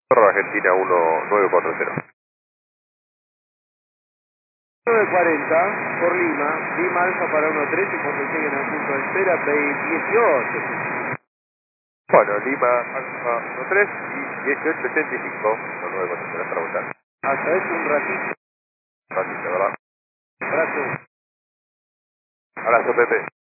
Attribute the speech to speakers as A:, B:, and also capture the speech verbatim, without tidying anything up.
A: Argentina uno nueve cuatro cero.
B: nueve cuarenta por Lima, Lima Alfa para uno tres y cuando lleguen al punto de espera, dieciocho.
A: Bueno, Lima Alfa uno tres y dieciocho ochenta y cinco, uno nueve cuatro cero para votar.
B: Hasta eso un ratito.
A: Fácil, ¿verdad?
B: Abrazo.
A: Abrazo, Pepe.